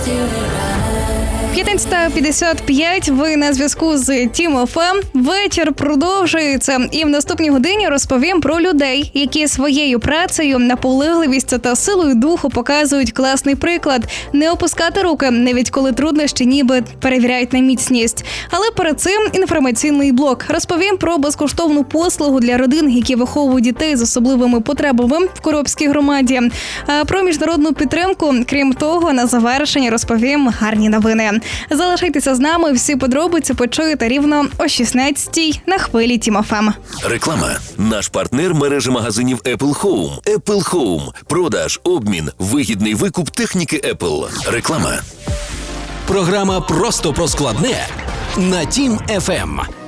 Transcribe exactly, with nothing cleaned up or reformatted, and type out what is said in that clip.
п'ятнадцята п'ятдесят п'ять, ви на зв'язку з Тім еф ем. Вечір продовжується, і в наступній годині розповім про людей, які своєю працею, наполегливістю та силою духу показують класний приклад. Не опускати руки, навіть коли труднощі ніби перевіряють на міцність. Але перед цим інформаційний блок. Розповім про безкоштовну послугу для родин, які виховують дітей з особливими потребами в Коробській громаді. А про міжнародну підтримку, крім того, на завершення розповім гарні новини. Залишайтеся з нами, всі подробиці почуєте рівно о шістнадцятій на хвилі Тім еф ем. Реклама. Наш партнер – мережа магазинів Apple Home. Apple Home. Продаж, обмін, вигідний викуп техніки Apple. Реклама. Програма «Просто про складне» на Тім еф ем.